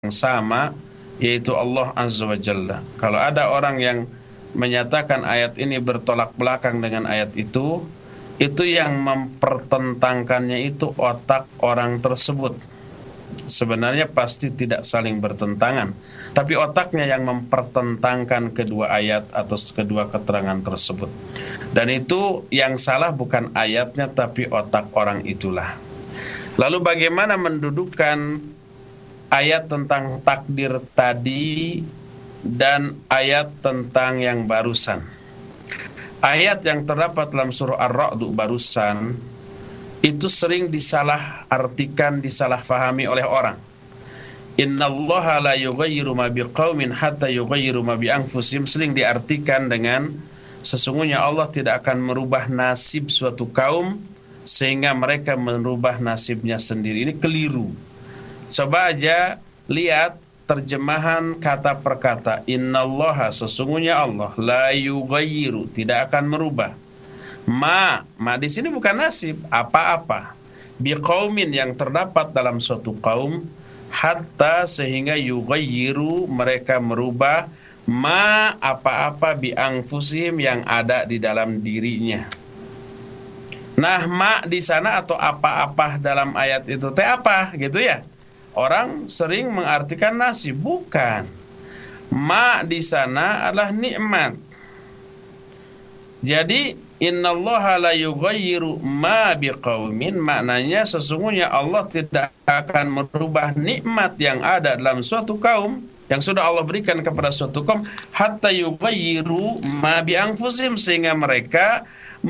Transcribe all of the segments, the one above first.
sama, yaitu Allah Azza wa Jalla. Kalau ada orang yang menyatakan ayat ini bertolak belakang dengan ayat itu yang mempertentangkannya itu otak orang tersebut. Sebenarnya pasti tidak saling bertentangan, tapi otaknya yang mempertentangkan kedua ayat atau kedua keterangan tersebut. Dan itu yang salah bukan ayatnya, tapi otak orang itulah. Lalu bagaimana mendudukan ayat tentang takdir tadi dan ayat tentang yang barusan? Ayat yang terdapat dalam surah Ar-Ra'd barusan itu sering disalah artikan, disalah fahami oleh orang. Innallaha la yughayyiru ma biqaumin hatta yughayyiru ma bi anfusihim, sering diartikan dengan sesungguhnya Allah tidak akan merubah nasib suatu kaum sehingga mereka merubah nasibnya sendiri. Ini keliru. Coba aja lihat terjemahan kata per kata. Innallaha, sesungguhnya Allah, la yughayyiru, tidak akan merubah. Ma di sini bukan nasib, apa-apa. Biqaumin, yang terdapat dalam suatu kaum, hatta, sehingga yughayyiru, mereka merubah, ma apa-apa, bi anfusihim, yang ada di dalam dirinya. Nah, ma di sana atau apa-apa dalam ayat itu teh apa gitu ya? Orang sering mengartikan nasib, bukan. Ma di sana adalah nikmat. Jadi innallaha la yughayyiru ma biqaumin, maknanya sesungguhnya Allah tidak akan merubah nikmat yang ada dalam suatu kaum, yang sudah Allah berikan kepada suatu kaum, hatta yughayyiru ma bi anfusihim, sehingga mereka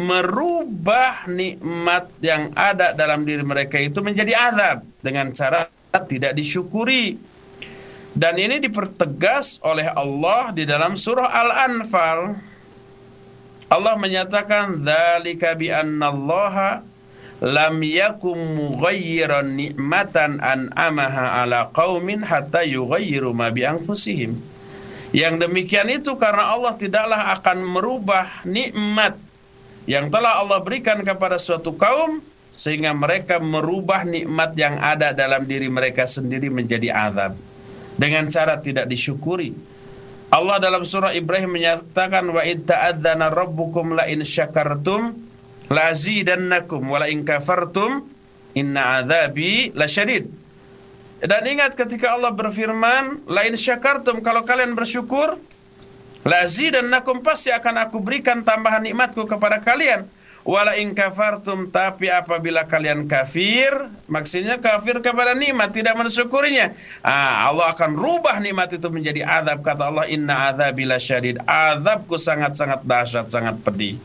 merubah nikmat yang ada dalam diri mereka itu menjadi azab dengan cara tidak disyukuri. Dan ini dipertegas oleh Allah di dalam surah Al-Anfal. Allah menyatakan dzalika bi annallaha lam yakum mughayyiran ni'matan an'amaha ala qaumin hatta yughayyiru ma bi anfusihim. Yang demikian itu karena Allah tidaklah akan merubah nikmat yang telah Allah berikan kepada suatu kaum sehingga mereka merubah nikmat yang ada dalam diri mereka sendiri menjadi azab dengan cara tidak disyukuri. Allah dalam surah Ibrahim menyatakan wa id ta'adzana rabbukum la in syakartum la azidannakum wa la in kafartum inna adzabi lasyadid. Dan ingat ketika Allah berfirman la in syakartum, kalau kalian bersyukur, la azidannakum, pasti akan aku berikan tambahan nikmatku kepada kalian. Wala in kafartum, tapi apabila kalian kafir, maksudnya kafir kepada nikmat, tidak mensyukurinya, Allah akan rubah nikmat itu menjadi azab. Kata Allah, inna adzabi lasyadid, azabku sangat-sangat dahsyat, sangat pedih.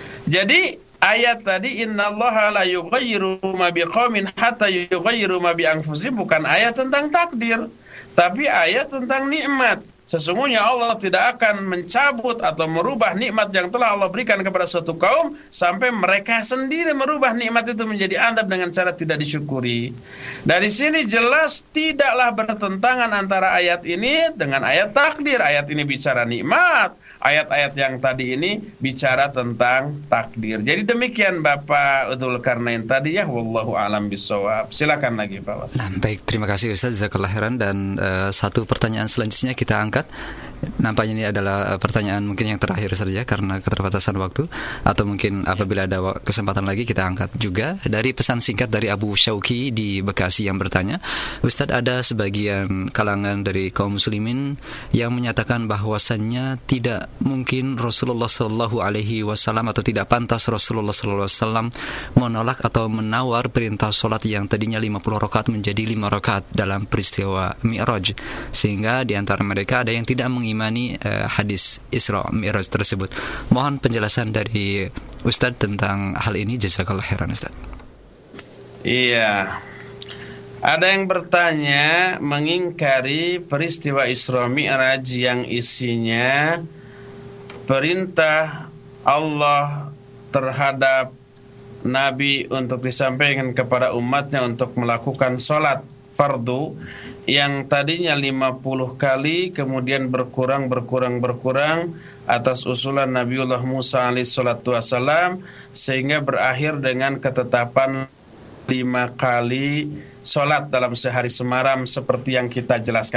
Jadi ayat tadi innallaha la yughayyiru ma biqaumin hatta yughayyiru ma bi anfusihim bukan ayat tentang takdir, tapi ayat tentang nikmat. Sesungguhnya Allah tidak akan mencabut atau merubah nikmat yang telah Allah berikan kepada suatu kaum sampai mereka sendiri merubah nikmat itu menjadi azab dengan cara tidak disyukuri. Dari sini jelas tidaklah bertentangan antara ayat ini dengan ayat takdir. Ayat ini bicara nikmat, ayat-ayat yang tadi ini bicara tentang takdir. Jadi demikian Bapak Dzulkarnain tadi ya, wallahu alam bisawab. Silakan lagi Pak Was. Nah, baik, terima kasih Ustaz, jazakallahu khairan. Dan satu pertanyaan selanjutnya kita angkat. Nampaknya ini adalah pertanyaan mungkin yang terakhir saja karena keterbatasan waktu, atau mungkin apabila ada kesempatan lagi kita angkat juga. Dari pesan singkat dari Abu Syauki di Bekasi yang bertanya, Ustadz, ada sebagian kalangan dari kaum muslimin yang menyatakan bahwasannya tidak mungkin Rasulullah Shallallahu Alaihi Wasallam atau tidak pantas Rasulullah Shallallahu Alaihi Wasallam menolak atau menawar perintah sholat yang tadinya 50 rakaat menjadi 5 rakaat dalam peristiwa Mi'raj, sehingga di antara mereka ada yang tidak mengimani hadis Isra Mi'raj tersebut. Mohon penjelasan dari Ustadz tentang hal ini, jazakallahu khairan Ustadz. Iya, ada yang bertanya mengingkari peristiwa Isra Mi'raj yang isinya perintah Allah terhadap Nabi untuk disampaikan kepada umatnya untuk melakukan sholat fardu yang tadinya 50 kali kemudian berkurang atas usulan Nabiullah Musa alaihissalatu wassalam, sehingga berakhir dengan ketetapan 5 kali sholat dalam sehari semalam seperti yang kita jelaskan